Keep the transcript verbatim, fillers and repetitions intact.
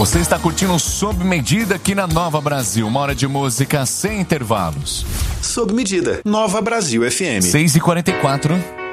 Você está curtindo Sob Medida aqui na Nova Brasil. Uma hora de música sem intervalos. Sob Medida, Nova Brasil F M. seis e quarenta e quatro.